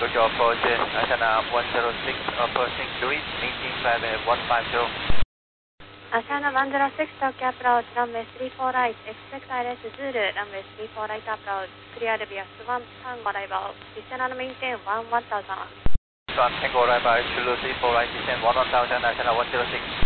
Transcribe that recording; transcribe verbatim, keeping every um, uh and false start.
Tokyo approach, Asana one zero six approaching Louis, maintain five one five zero. Asana one zero six Tokyo approach, runway three four right, expect I L S Zulu, runway three four right approach, clear V S one Tango arrival, descend and maintain one one thousand. Tango arrival, Zulu three four right, descend one one thousand, Asana one zero six.